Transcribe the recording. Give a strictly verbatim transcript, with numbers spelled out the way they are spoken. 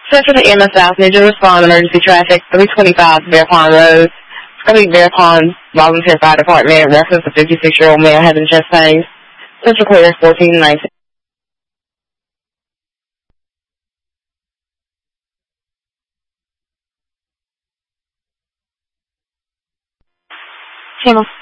Central to E M S South, need to respond emergency traffic, three twenty-five Bear Pond Road. It's going to be Bear Pond Volunteer Fire Department. Reference a fifty-six-year-old male having chest pains. Central clear, fourteen nineteen. Channel